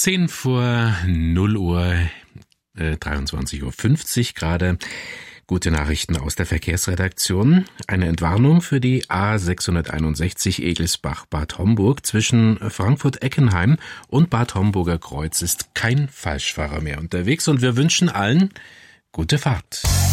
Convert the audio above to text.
10 vor 0 Uhr, 23:50 Uhr gerade. Gute Nachrichten aus der Verkehrsredaktion. Eine Entwarnung für die A661 Egelsbach-Bad Homburg zwischen Frankfurt-Eckenheim und Bad Homburger Kreuz ist kein Falschfahrer mehr unterwegs und wir wünschen allen gute Fahrt.